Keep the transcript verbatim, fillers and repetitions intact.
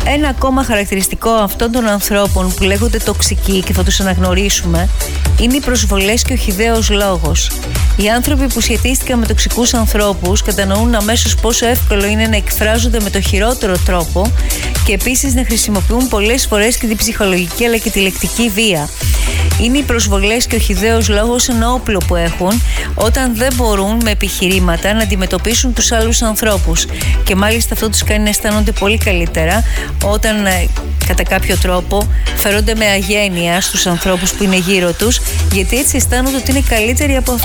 Ένα ακόμα χαρακτηριστικό αυτών των ανθρώπων που λέγονται τοξικοί και θα τους αναγνωρίσουμε είναι οι προσβολές και ο χυδαίος λόγος. Οι άνθρωποι που σχετίστηκαν με τοξικούς ανθρώπους κατανοούν αμέσως πόσο εύκολο είναι να εκφράζονται με το χειρότερο τρόπο και επίσης να χρησιμοποιούν πολλές φορές και την ψυχολογική αλλά και τη λεκτική βία. Είναι οι προσβολές και ο χυδαίος λόγος ένα όπλο που έχουν όταν δεν μπορούν με επιχειρήματα να αντιμετωπίσουν τους άλλους ανθρώπους. Και μάλιστα αυτό τους κάνει να αισθάνονται πολύ καλύτερα όταν ε, κατά κάποιο τρόπο φέρονται με αγένεια στους ανθρώπους που είναι γύρω τους, γιατί έτσι αισθάνονται ότι είναι καλύτεροι από αυτούς.